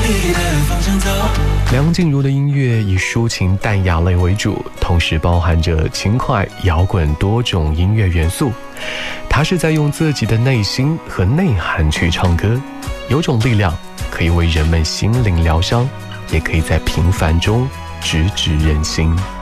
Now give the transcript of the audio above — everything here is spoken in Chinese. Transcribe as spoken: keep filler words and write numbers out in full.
你的方向走。 梁静茹的音乐以抒情淡雅类为主，同时包含着轻快、摇滚多种音乐元素。她是在用自己的内心和内涵去唱歌，有种力量可以为人们心灵疗伤，也可以在平凡中直指人心。